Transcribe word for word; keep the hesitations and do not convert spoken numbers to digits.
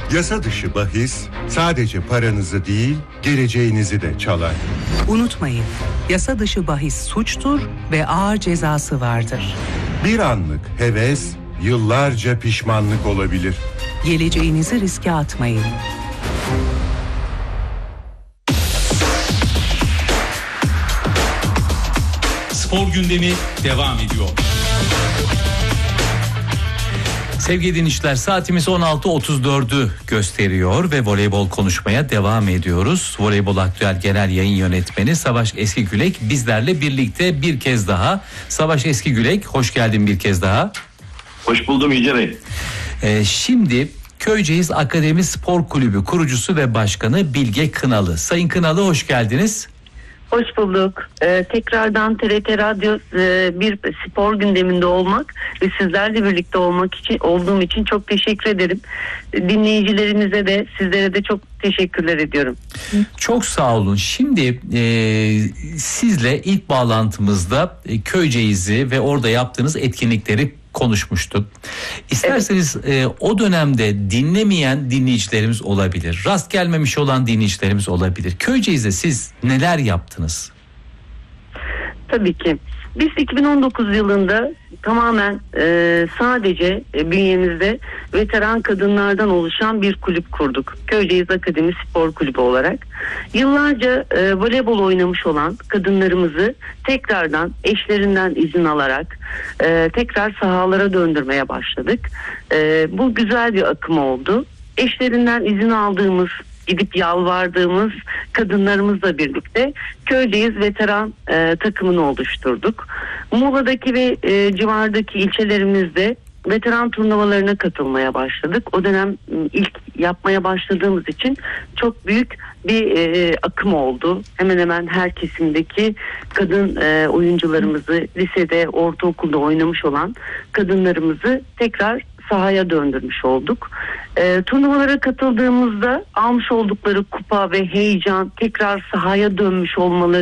Yasa dışı bahis sadece paranızı değil, geleceğinizi de çalar. Unutmayın, yasa dışı bahis suçtur ve ağır cezası vardır. Bir anlık heves, yıllarca pişmanlık olabilir. Geleceğinizi riske atmayın. Spor gündemi devam ediyor. Sevgili dinleyiciler, saatimiz on altı otuz dördü gösteriyor ve voleybol konuşmaya devam ediyoruz. Voleybol Aktüel Genel Yayın Yönetmeni Savaş Eskigülek bizlerle birlikte bir kez daha. Savaş Eskigülek, hoş geldin bir kez daha. Hoş buldum Yüce Bey. Ee, şimdi Köyceğiz Akademi Spor Kulübü kurucusu ve başkanı Bilge Kınalı. Sayın Kınalı, hoş geldiniz. Hoş bulduk. Ee, tekrardan T R T Radyo e, bir spor gündeminde olmak ve sizlerle birlikte olmak için olduğum için çok teşekkür ederim. Dinleyicilerimize de sizlere de çok teşekkürler ediyorum. Çok sağ olun. Şimdi e, sizle ilk bağlantımızda e, Köyceğiz'i ve orada yaptığınız etkinlikleri konuşmuştuk. İsterseniz evet. e, o dönemde dinlemeyen dinleyicilerimiz olabilir. Rast gelmemiş olan dinleyicilerimiz olabilir. Köyceğiz'de siz neler yaptınız? Tabii ki. Biz iki bin on dokuz yılında tamamen e, sadece e, bünyemizde veteran kadınlardan oluşan bir kulüp kurduk. Köyceğiz Akademi Spor Kulübü olarak. Yıllarca e, voleybol oynamış olan kadınlarımızı tekrardan eşlerinden izin alarak e, tekrar sahalara döndürmeye başladık. E, bu güzel bir akım oldu. Eşlerinden izin aldığımız, gidip yalvardığımız kadınlarımızla birlikte Köyceğiz veteran e, takımını oluşturduk. Muğla'daki ve e, civardaki ilçelerimizde veteran turnuvalarına katılmaya başladık. O dönem ilk yapmaya başladığımız için çok büyük bir e, akım oldu. Hemen hemen her kesimdeki kadın e, oyuncularımızı, lisede, ortaokulda oynamış olan kadınlarımızı tekrar sahaya döndürmüş olduk. E, turnuvalara katıldığımızda almış oldukları kupa ve heyecan, tekrar sahaya dönmüş olmaları